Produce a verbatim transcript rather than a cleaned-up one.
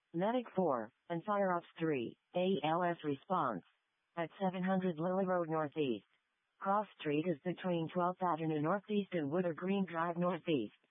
Medic four, and Fire Ops three, A L S response. At seven hundred Lily Road Northeast. Cross Street is between twelfth Avenue Northeast and Woodard Green Drive Northeast.